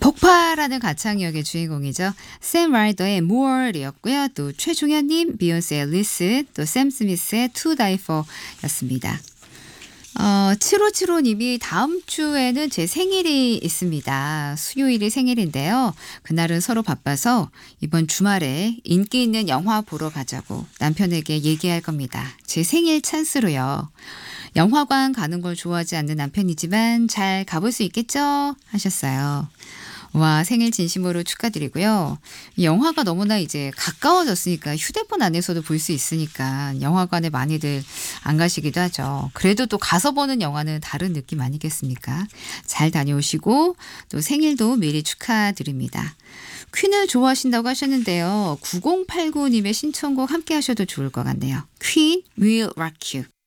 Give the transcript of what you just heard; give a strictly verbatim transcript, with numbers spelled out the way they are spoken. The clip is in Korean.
폭발하는 가창력의 주인공이죠. 샘 라이더의 More이었고요. 또 최종현님, 비욘세의 Listen, 또 샘 스미스의 To Die For였습니다. 어, 칠오칠오님이 다음 주에는 제 생일이 있습니다. 수요일이 생일인데요. 그날은 서로 바빠서 이번 주말에 인기 있는 영화 보러 가자고 남편에게 얘기할 겁니다. 제 생일 찬스로요. 영화관 가는 걸 좋아하지 않는 남편이지만 잘 가볼 수 있겠죠? 하셨어요. 와, 생일 진심으로 축하드리고요. 영화가 너무나 이제 가까워졌으니까 휴대폰 안에서도 볼 수 있으니까 영화관에 많이들 안 가시기도 하죠. 그래도 또 가서 보는 영화는 다른 느낌 아니겠습니까? 잘 다녀오시고 또 생일도 미리 축하드립니다. 퀸을 좋아하신다고 하셨는데요. 구공팔구님의 신청곡 함께 하셔도 좋을 것 같네요. 퀸 Will Rock You.